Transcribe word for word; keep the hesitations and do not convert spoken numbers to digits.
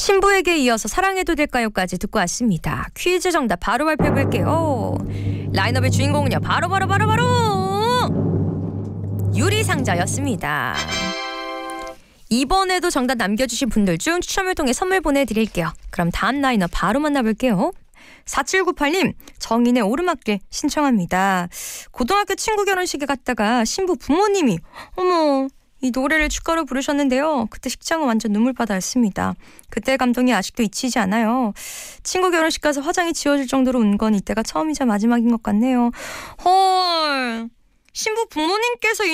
신부에게 이어서 사랑해도 될까요까지 듣고 왔습니다. 퀴즈 정답 바로 발표해볼게요. 라인업의 주인공은요, 바로 바로 바로 바로 유리상자였습니다. 이번에도 정답 남겨주신 분들 중 추첨을 통해 선물 보내드릴게요. 그럼 다음 라인업 바로 만나볼게요. 사칠구팔 님, 정인의 오르막길 신청합니다. 고등학교 친구 결혼식에 갔다가 신부 부모님이 어머 이 노래를 축가로 부르셨는데요. 그때 식장은 완전 눈물바다였습니다. 그때 감동이 아직도 잊히지 않아요. 친구 결혼식 가서 화장이 지워질 정도로 운 건 이때가 처음이자 마지막인 것 같네요. 헐, 신부 부모님께서 이